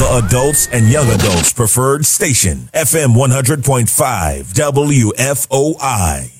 The adults and young adults preferred station, FM 100.5 WFOI.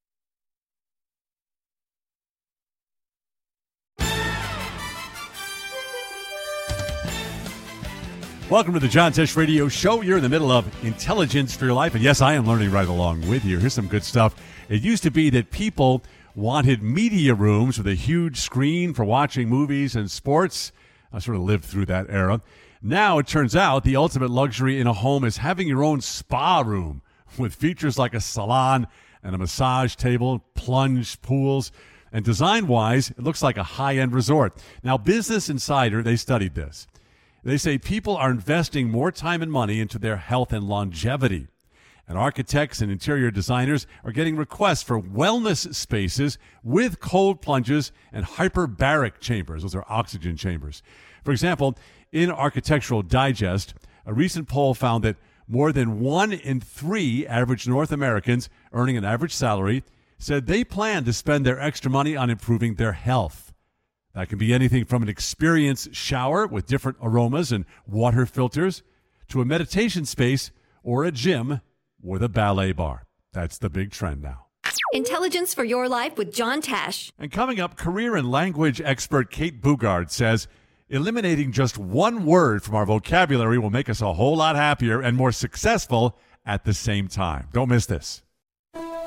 Welcome to the John Tesh Radio Show. You're in the middle of Intelligence for Your Life. And yes, I am learning right along with you. Here's some good stuff. It used to be that people wanted media rooms with a huge screen for watching movies and sports. I sort of lived through that era. Now it turns out the ultimate luxury in a home is having your own spa room with features like a salon and a massage table, plunge pools. And design-wise, it looks like a high-end resort. Now, Business Insider, they studied this. They say people are investing more time and money into their health and longevity. And architects and interior designers are getting requests for wellness spaces with cold plunges and hyperbaric chambers. Those are oxygen chambers. For example, in Architectural Digest, a recent poll found that more than 1 in 3 average North Americans earning an average salary said they plan to spend their extra money on improving their health. That can be anything from an experience shower with different aromas and water filters to a meditation space or a gym with a ballet bar. That's the big trend now. Intelligence for Your Life with John Tesh. And coming up, career and language expert Kate Bugard says eliminating just one word from our vocabulary will make us a whole lot happier and more successful at the same time. Don't miss this.